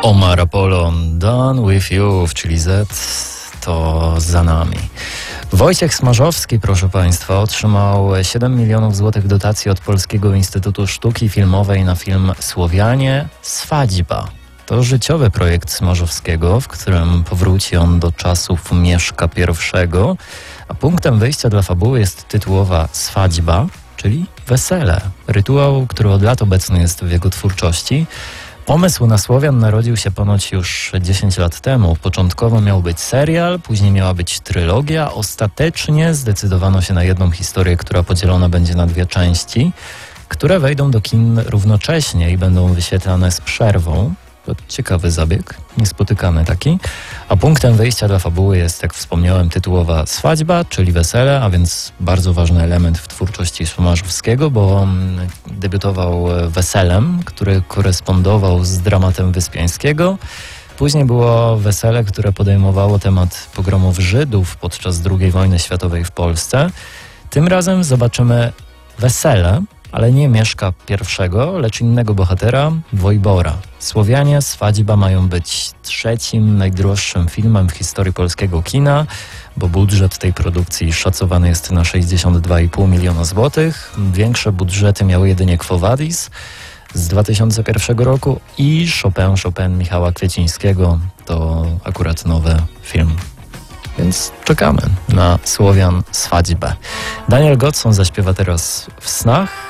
Omar Apollo, Done With You, czyli Z, to za nami. Wojciech Smarzowski, proszę Państwa, otrzymał 7 milionów złotych dotacji od Polskiego Instytutu Sztuki Filmowej na film Słowianie Swadźba. To życiowy projekt Smarzowskiego, w którym powróci on do czasów Mieszka I, a punktem wyjścia dla fabuły jest tytułowa Swadźba, czyli wesele. Rytuał, który od lat obecny jest w jego twórczości. Pomysł na Słowian narodził się ponoć już 10 lat temu. Początkowo miał być serial, później miała być trylogia. Ostatecznie zdecydowano się na jedną historię, która podzielona będzie na 2 części, które wejdą do kin równocześnie i będą wyświetlane z przerwą. To ciekawy zabieg, niespotykany taki. A punktem wyjścia dla fabuły jest, jak wspomniałem, tytułowa Swadźba, czyli wesele, a więc bardzo ważny element w twórczości Smarzowskiego, bo debiutował Weselem, który korespondował z dramatem Wyspiańskiego. Później było Wesele, które podejmowało temat pogromów Żydów podczas II wojny światowej w Polsce. Tym razem zobaczymy wesele, ale nie Mieszka I, lecz innego bohatera, Wojbora. Słowianie Swadźba mają być 3. najdroższym filmem w historii polskiego kina, bo budżet tej produkcji szacowany jest na 62,5 miliona złotych. Większe budżety miały jedynie Quo Vadis z 2001 roku i Chopin Michała Kwiecińskiego. To akurat nowy film. Więc czekamy na Słowian Swadźbę. Daniel Godson zaśpiewa teraz w snach,